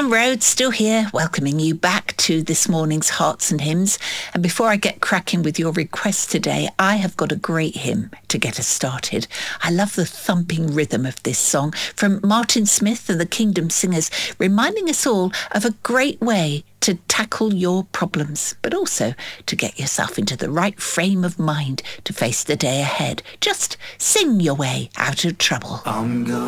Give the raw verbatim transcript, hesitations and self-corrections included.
Rhodes, still here, welcoming you back to this morning's Hearts and Hymns. And before I get cracking with your requests today, I have got a great hymn to get us started. I love the thumping rhythm of this song from Martin Smith and the Kingdom Singers, reminding us all of a great way to tackle your problems, but also to get yourself into the right frame of mind to face the day ahead. Just sing your way out of trouble. I'm gonna